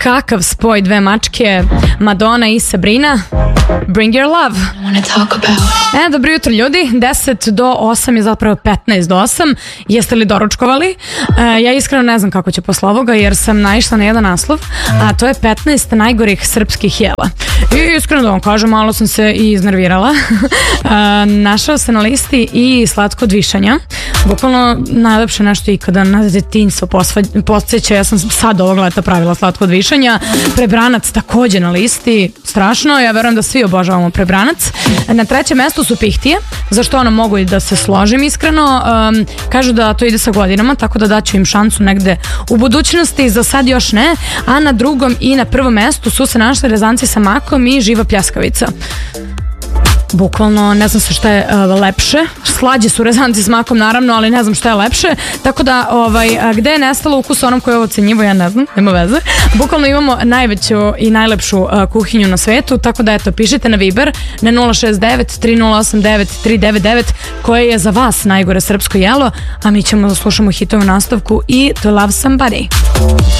Kakav spoj dve mačke, Madonna i Sabrina. Bring your love. Dobro jutro ljudi, 10 do 8 je zapravo 15 do 8. Jeste li doručkovali? Ja iskreno ne znam kako će posle ovoga jer sam naišla na jedan naslov, a to je 15 najgorih srpskih jela. I iskreno da vam kažem, malo sam se i iznervirala. Našao se na listi i slatko od višanja. Bukvalno najlepše nešto ikada na detinjstvo podsjeća. Ja sam sad ovog leta pravila slatko od višanja. Prebranac takođe na listi. Strašno, ja verujem da svi obožavamo prebranac. Na trećem mestu su pihtije, za što ono mogu i da se složim iskreno. Kažu da to ide sa godinama, tako da daću im šansu negde u budućnosti, za sad još ne. A na drugom i na prvom mestu su se našli rezanci sa makom i živa pljeskavica. Bukvalno ne znam se šta je lepše. Slađe su rezanci s makom naravno, ali ne znam šta je lepše. Tako da gde je nestalo ukus onom koji je ovo cenjivo, ja ne znam, nema veze. Bukvalno imamo najveću i najlepšu kuhinju na svetu, tako da eto, pišite na Viber na 069-3089-399 koje je za vas najgore srpsko jelo, a mi ćemo da slušamo hitove nastavku i To Love Somebody.